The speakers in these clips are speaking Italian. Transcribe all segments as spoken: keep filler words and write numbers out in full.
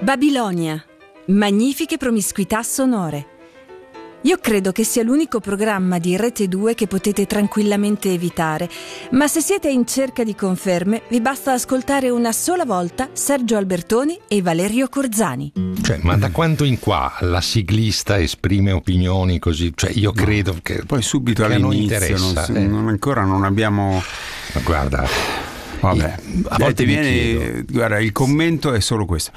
Babilonia. Magnifiche promiscuità sonore. Io credo che sia l'unico programma di Rete due che potete tranquillamente evitare, ma se siete in cerca di conferme vi basta ascoltare una sola volta Sergio Albertoni e Valerio Corzani. Cioè, ma da quanto in qua la siglista esprime opinioni così? Cioè, io credo no, che poi subito che all'inizio non, interessa, non, eh. non ancora non abbiamo. Ma guarda, vabbè, a volte ti mi viene, chiedo. Guarda, il commento è solo questo.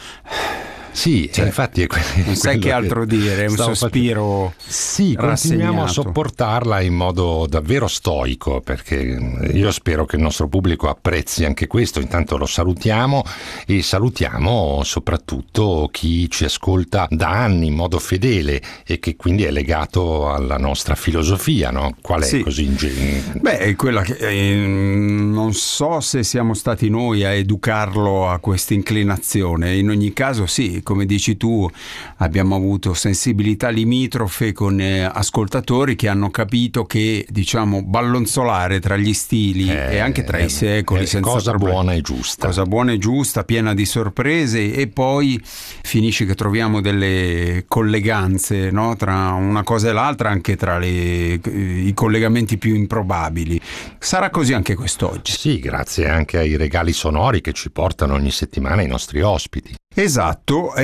Sì, Cioè, infatti è que- non sai che altro dire, è un sospiro facendo. Sì, continuiamo rassegnato. a sopportarla in modo davvero stoico, perché io spero che il nostro pubblico apprezzi anche questo. Intanto lo salutiamo e salutiamo soprattutto chi ci ascolta da anni in modo fedele e che quindi è legato alla nostra filosofia, no? Qual è, sì. Così in genere? Beh, è quella che eh, non so se siamo stati noi a educarlo a questa inclinazione. In ogni caso sì, come dici tu, abbiamo avuto sensibilità limitrofe con eh, ascoltatori che hanno capito che, diciamo, ballonzolare tra gli stili Eh, e anche tra i secoli eh, senza cosa problemi. buona e giusta. Cosa buona e giusta, piena di sorprese, e poi finisce che troviamo delle colleganze, no? Tra una cosa e l'altra, anche tra le, i collegamenti più improbabili. Sarà così anche quest'oggi. Sì, grazie anche ai regali sonori che ci portano ogni settimana i nostri ospiti. Esatto,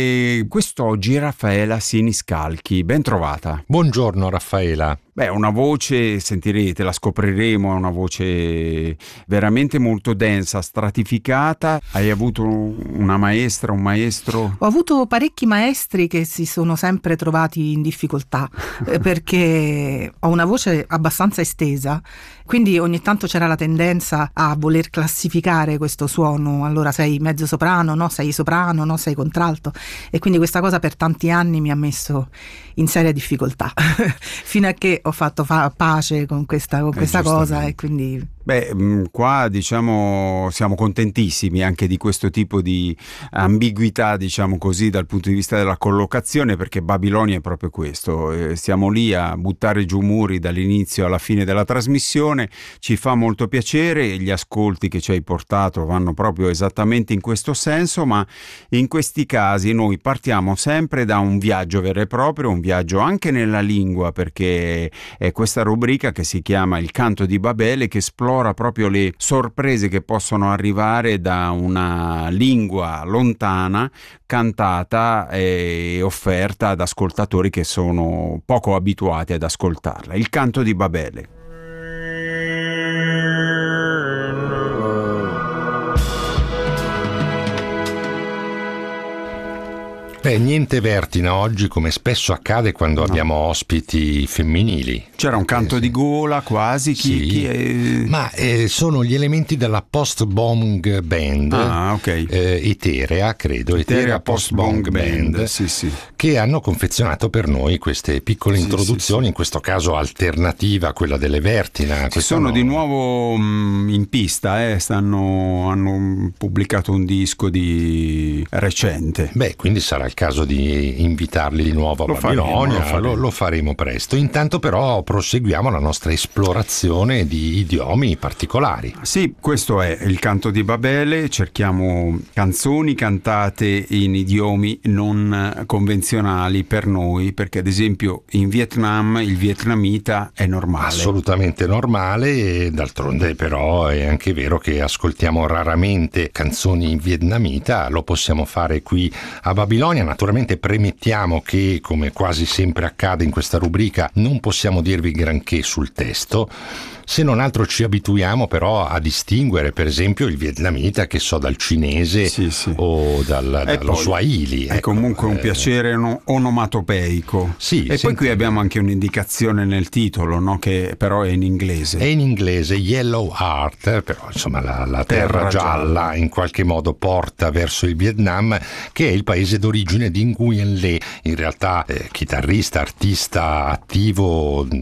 e quest'oggi Raffaela Siniscalchi, ben trovata. Buongiorno Raffaela. Beh, una voce, sentirete, la scopriremo, è una voce veramente molto densa, stratificata. Hai avuto una maestra, un maestro? Ho avuto parecchi maestri che si sono sempre trovati in difficoltà eh, perché ho una voce abbastanza estesa, quindi ogni tanto c'era la tendenza a voler classificare questo suono. Allora sei mezzo soprano, no, sei soprano, no, sei contralto, e quindi questa cosa per tanti anni mi ha messo in seria difficoltà fino a che ho fatto fa- pace con questa, con questa eh, cosa, e quindi beh, qua diciamo siamo contentissimi anche di questo tipo di ambiguità, diciamo così, dal punto di vista della collocazione, perché Babilonia è proprio questo. Eh, stiamo lì a buttare giù muri dall'inizio alla fine della trasmissione, ci fa molto piacere, gli ascolti che ci hai portato vanno proprio esattamente in questo senso, ma in questi casi noi partiamo sempre da un viaggio vero e proprio, un viaggio anche nella lingua, perché è questa rubrica che si chiama Il Canto di Babele, che esplora proprio le sorprese che possono arrivare da una lingua lontana cantata e offerta ad ascoltatori che sono poco abituati ad ascoltarla. Il Canto di Babele. Beh, niente vertina oggi, come spesso accade quando No. abbiamo ospiti femminili. C'era un canto Eh, sì. di gola quasi, chi, Sì, chi è... ma eh, sono gli elementi della post-bong band, Ah, ok. eh, Eterea, credo, Eterea Post-Bong Band, sì, sì. che hanno confezionato per noi queste piccole Sì, introduzioni, sì, sì. in questo caso alternativa a quella delle Vertina. Ci Questa sono no. di nuovo mh, in pista, eh, stanno, hanno pubblicato un disco di recente. Beh, quindi sarà il caso di invitarli di nuovo a Lo faremo, Babilonia, lo faremo. lo, lo faremo presto. Intanto però proseguiamo la nostra esplorazione di idiomi particolari. Sì, questo è il Canto di Babele, cerchiamo canzoni cantate in idiomi non convenzionali per noi, perché ad esempio in Vietnam il vietnamita è normale. Assolutamente normale, e d'altronde però è anche vero che ascoltiamo raramente canzoni in vietnamita, lo possiamo fare qui a Babilonia. Naturalmente premettiamo che, come quasi sempre accade in questa rubrica, non possiamo dirvi granché sul testo. Se non altro ci abituiamo però a distinguere per esempio il vietnamita, che so, dal cinese Sì, sì. o dal, E dallo poi swahili. È ecco. comunque un Eh, piacere no- onomatopeico. Sì, e poi senti- qui abbiamo anche un'indicazione nel titolo, no? Che però è in inglese. È in inglese Yellow Heart, però insomma la, la terra, Terra gialla, gialla. in qualche modo porta verso il Vietnam, che è il paese d'origine di Nguyen Le, in realtà eh, chitarrista, artista attivo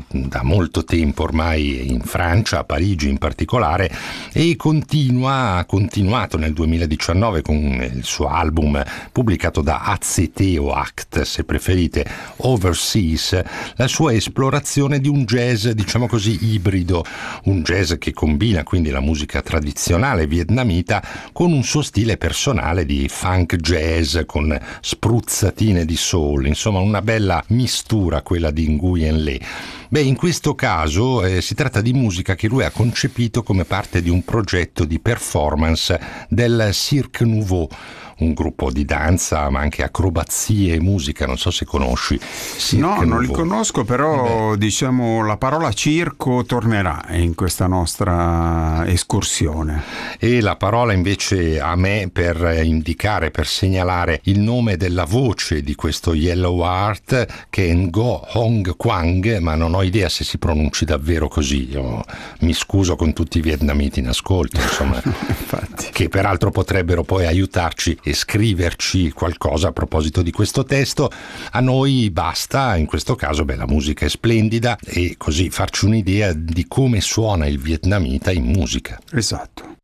da molto tempo ormai in Francia, a Parigi in particolare, e continua, ha continuato nel duemiladiciannove con il suo album pubblicato da A Z T o A C T, se preferite, Overseas, la sua esplorazione di un jazz, diciamo così, ibrido, un jazz che combina quindi la musica tradizionale vietnamita con un suo stile personale di funk jazz con spruzzatine di soul, insomma una bella mistura quella di Nguyen Le. Beh, in questo caso eh, si tratta di musica che lui ha concepito come parte di un progetto di performance del Cirque Nouveau, un gruppo di danza ma anche acrobazie e musica, non so se conosci. Cirque no, non Nouveau. li conosco, però Beh. diciamo la parola circo tornerà in questa nostra escursione. E la parola invece a me per indicare, per segnalare il nome della voce di questo Yellow Heart, che è Ngo Hong Quang, ma non ho idea se si pronunci davvero così. Io mi scuso con tutti i vietnamiti in ascolto, insomma, Infatti. che peraltro potrebbero poi aiutarci e scriverci qualcosa a proposito di questo testo. A noi basta, in questo caso, beh, la musica è splendida, e così farci un'idea di come suona il vietnamita in musica. Esatto.